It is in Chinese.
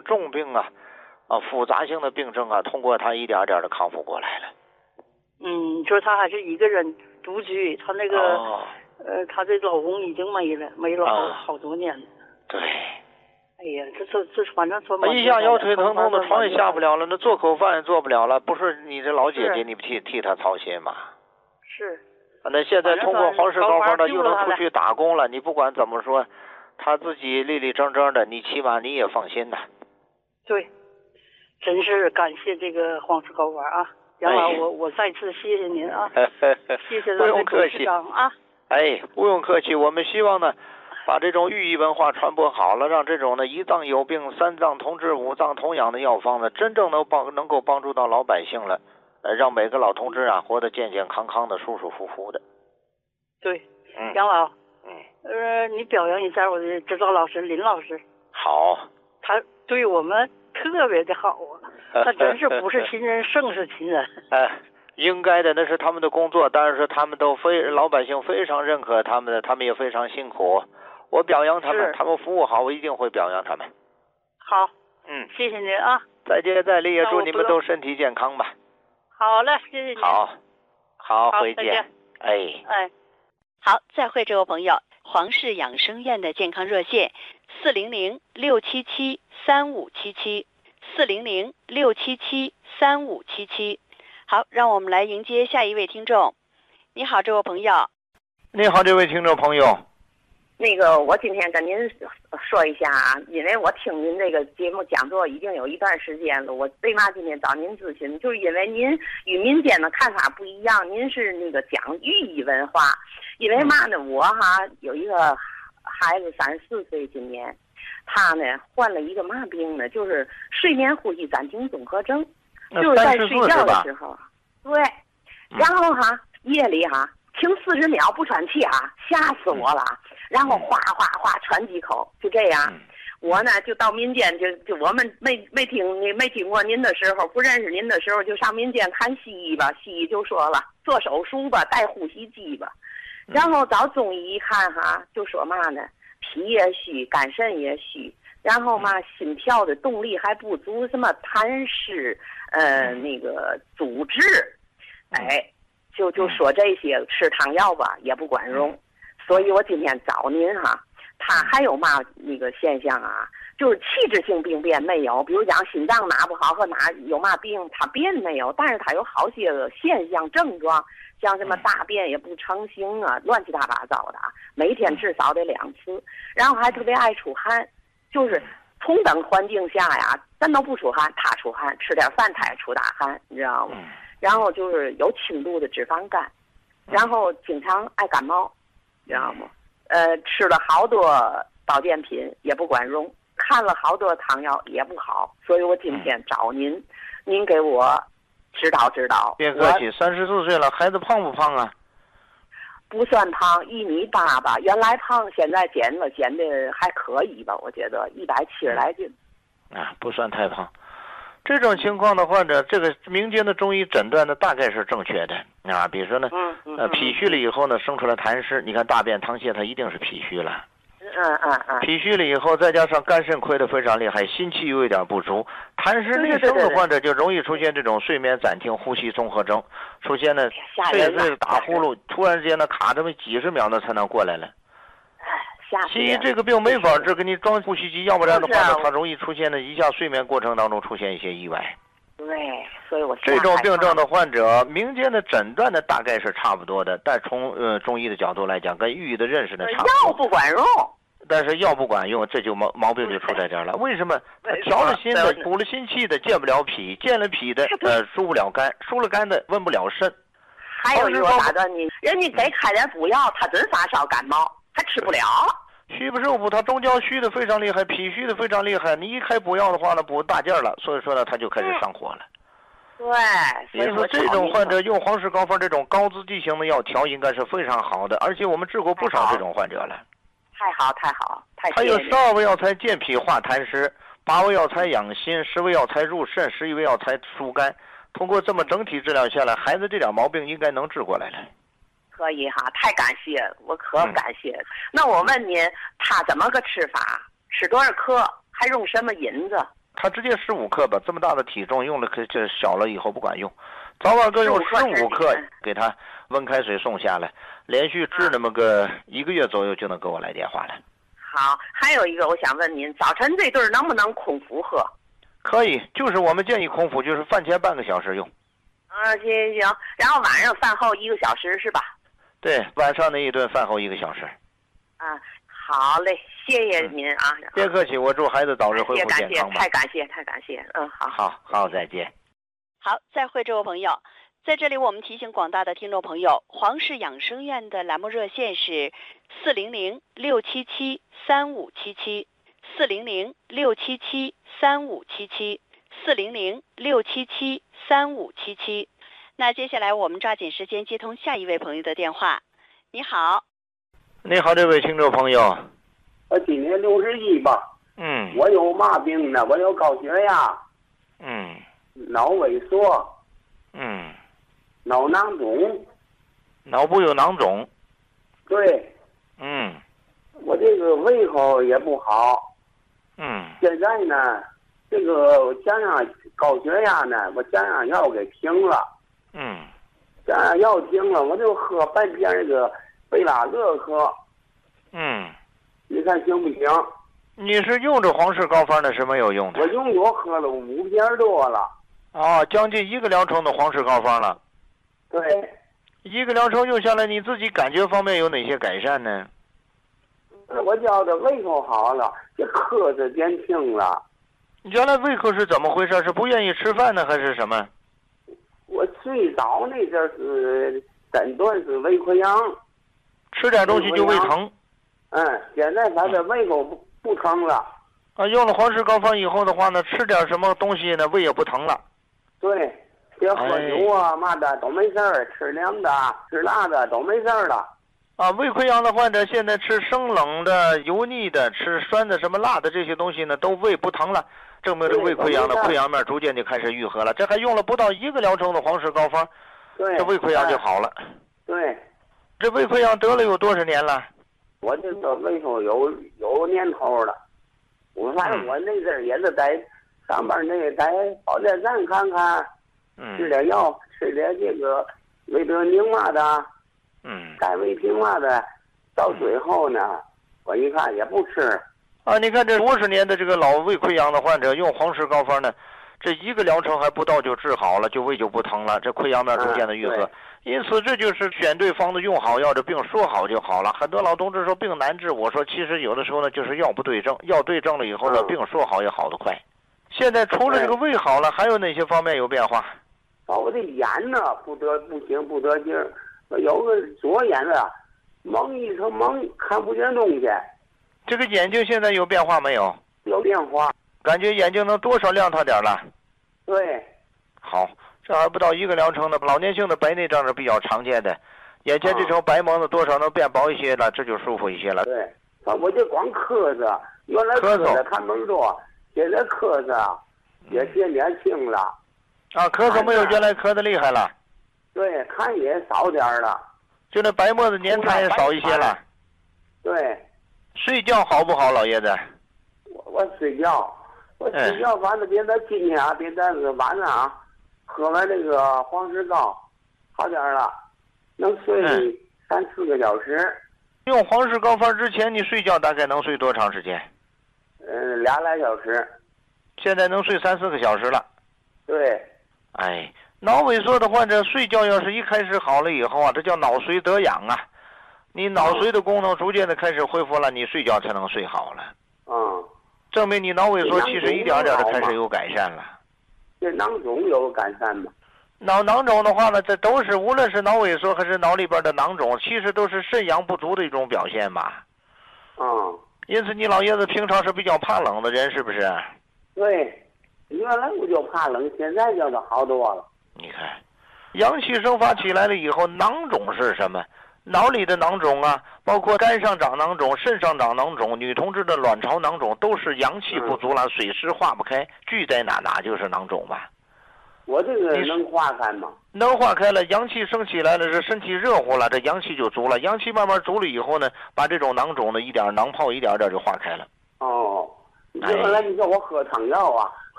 重病啊，复杂性的病症啊，通过他一点点的康复过来了。 就是他还是一个人独居，他那个他这老公已经没了好多年了。 对。 哎呀，这反正说一下腰腿疼痛的，床也下不了了，那做口饭也做不了了，不是你这老姐姐，你不替他操心吗？ 是。 那现在通过黄石膏方，他又能出去打工了，你不管怎么说，他自己立立正正的，你起码你也放心呐。对， 真是感谢这个黄石膏方啊，杨老，我再次谢谢您啊，谢谢咱们董事长啊。 不用客气，我们希望呢，把这种寓意文化传播好了，让这种呢一脏有病三脏同治五脏同养的药方呢，真正能够帮助到老百姓了，让每个老同志啊活得健健康康的、舒舒服服的。 对，杨老，你表扬一下我的指导老师林老师。 好。 他对我们特别的好啊，他真是不是亲人胜是亲人。 应该的，那是他们的工作，但是他们都老百姓非常认可他们的，他们也非常辛苦。我表扬他们，他们服务好，我一定会表扬他们。 好，谢谢您啊。 再接再厉，也祝你们都身体健康吧。 好嘞，谢谢您。 好，回见。 好，再会这位朋友，黄氏养生院的健康热线400-677-3577，400-677-3577。好，让我们来迎接下一位听众。你好，这位朋友。 你好，这位听众朋友。 我今天跟您说一下啊，因为我听您这个节目讲座已经有一段时间了，我为嘛今天找您咨询，就是因为您与民间的看法不一样，您是讲寓意文化。因为嘛呢，我有一个孩子34岁，今年他呢患了一个嘛病呢，就是睡眠呼吸暂停综合症，就是在睡觉的时候，对，然后夜里停40秒不喘气吓死我了，然后哗哗哗喘几口，就这样。我呢就到民间，就我们没听过您的时候，不认识您的时候，就上民间看西医吧，西医就说了做手术吧，带呼吸机吧。然后找中医一看就说嘛呢，脾也虚，肝肾也虚，然后心跳的动力还不足，什么痰湿，阻滞，就说这些，吃汤药吧也不管用。所以我今天找您他还有嘛现象就是器质性病变没有，比如讲心脏哪不好和哪有嘛病他变没有，但是他有好些个现象症状，像什么大便也不成形乱七八糟的每天至少得2次，然后还特别爱出汗，就是同等环境下咱都不出汗，他出汗，吃点饭他也出大汗，你知道吗？然后就是有轻度的脂肪肝，然后经常爱感冒，知道吗？吃了好多保健品也不管用，看了好多汤药也不好，所以我今天找您，您给我指导指导。 别客气，34岁了，孩子胖不胖啊？ 不算胖，1.8米吧，原来胖，现在减的还可以吧，我觉得170来斤。 不算太胖。这种情况的患者，这个民间的中医诊断的大概是正确的比如说呢，脾虚了以后呢，生出来痰湿，你看大便溏泻，它一定是脾虚了。脾虚了以后，再加上肝肾亏得非常厉害，心气又有点不足，痰湿内生的患者就容易出现这种睡眠暂停呼吸综合症，出现呢睡着打呼噜，突然之间呢卡这么几十秒呢才能过来了。其实这个病没法治，给你装呼吸机，要不然的话呢，它容易出现呢一下睡眠过程当中出现一些意外。 对，所以我这种病症的患者，民间的诊断呢大概是差不多的，但从中医的角度来讲，跟寓意的认识呢差不多。 药不管用。 但是药不管用，这就毛病就出在这儿了。为什么？他调了心的，补了心气的，健不了脾；健了脾的，疏不了肝；疏了肝的，温不了肾。 还有我打断你，人家给开点补药，他真发烧感冒，还吃不了。 虚不受补，他中焦虚的非常厉害，脾虚的非常厉害。你一开补药的话呢，补大劲儿了，所以说呢，他就开始上火了。 对， 所以说这种患者用黄氏膏方这种高滋剂型的药调，应该是非常好的，而且我们治过不少这种患者了。 太好，太好，太还有12味药材健脾化痰湿，8味药材养心，10味药材入肾，11味药材疏肝。通过这么整体治疗下来，孩子这点毛病应该能治过来了。 可以太感谢了，我可感谢了。那我问您，他怎么个吃法？吃多少克？还用什么引子？ 他直接15克吧，这么大的体重用了这小了以后不管用，早晚各用15克给他温开水送下来，连续治那么个1个月左右就能给我来电话了。 好，还有一个我想问您，早晨这顿能不能空腹喝？ 可以，就是我们建议空腹，就是饭前半个小时用。 行，然后晚上饭后1个小时是吧？ 对，晚上那一顿饭后1个小时。 好嘞，谢谢您啊！ 别客气，我祝孩子早日恢复健康吧。 太感谢。 好，再见。 好，再会，这位朋友。在这里，我们提醒广大的听众朋友，黄氏养生院的栏目热线是400-677-3577，400-677-3577，400-677-3577。那接下来我们抓紧时间接通下一位朋友的电话。你好。 你好，这位听众朋友。 我今年61吧。我有嘛病呢？我有高血压。脑萎缩。脑囊肿。 脑部有囊肿。 对。我这个胃口也不好。现在呢，这个降压高血压呢，我降压药给停了。降压药停了，我就喝半片那个贝拉乐喝。你看行不行？ 你是用着黄氏膏方的是没有用的？ 我用着喝了5片多了。 将近1个疗程的黄氏膏方了。 对。 1个疗程用下来，你自己感觉方面有哪些改善呢？ 我觉得胃口好了，这咳嗽减轻了。 你原来胃口是怎么回事？是不愿意吃饭呢，还是什么？ 我最早那阵是诊断是胃溃疡， 吃点东西就胃疼。 现在反正胃口不疼了。 用了黄氏膏方以后的话呢，吃点什么东西呢，胃也不疼了。 对，别喝酒啊嘛的都没事儿，吃凉的、吃辣的都没事儿了。 胃溃疡的患者现在吃生冷的、油腻的、吃酸的、什么辣的这些东西呢，都胃不疼了，证明这胃溃疡的溃疡面逐渐就开始愈合了。这还用了不到1个疗程的黄氏膏方，这胃溃疡就好了。 对， 这胃溃疡得了有多少年了？ 我这个胃口有年头了。我反正我那阵儿也是在上班在保健站看看，吃点药，吃点这个维德宁嘛的，钙维平嘛的，到最后呢，我一看也不吃。 你看这50年的这个老胃溃疡的患者用黄氏膏方呢，这1个疗程还不到就治好了，就胃就不疼了，这溃疡面逐渐的愈合。因此这就是选对方子用好药，这病说好就好了。很多老同志说病难治，我说其实有的时候呢就是药不对症，药对症了以后呢，病说好也好得快。现在除了这个胃好了，还有哪些方面有变化？ 我这眼呢不得劲儿，有个左眼啊蒙一层蒙，看不见东西。 这个眼睛现在有变化没有？ 有变化。 感觉眼睛能多少亮堂点了？ 对。 好，这还不到1个疗程的老年性的白内障是比较常见的，眼前这层白蒙子多少能变薄一些了，这就舒服一些了。 对，我就光咳嗽，原来咳嗽看不多，现在咳嗽也渐渐轻了。 咳嗽没有原来咳得厉害了。 对，看也少点了， 就那白沫子粘痰也少一些了。 对。 睡觉好不好，老爷子？ 我睡觉，反正别在今天别在这个晚上喝完这个黄氏膏，好点了，能睡3、4个小时。 用黄氏膏方之前，你睡觉大概能睡多长时间 ？2来小时。 现在能睡3、4个小时了。 对。 脑萎缩的患者睡觉要是一开始好了以后这叫脑髓得养啊。你脑髓的功能逐渐的开始恢复了，你睡觉才能睡好了。证明你脑萎缩其实一点点的开始有改善了。 这囊肿有改善吗？ 囊肿的话呢，这都是无论是脑萎缩还是脑里边的囊肿，其实都是肾阳不足的一种表现吧。因此你老爷子平常是比较怕冷的人，是不是？ 对，原来我就怕冷，现在就是好多了。 你看，阳气生发起来了以后，囊肿是什么？脑里的囊肿包括肝上长囊肿、肾上长囊肿，女同志的卵巢囊肿都是阳气不足了，水湿化不开，聚在哪就是囊肿吧。 我这个能化开吗？ 能化开了，阳气升起来了，这身体热乎了，这阳气就足了，阳气慢慢足了以后呢，把这种囊肿的囊泡一点点就化开了。 原来你叫我喝汤药啊，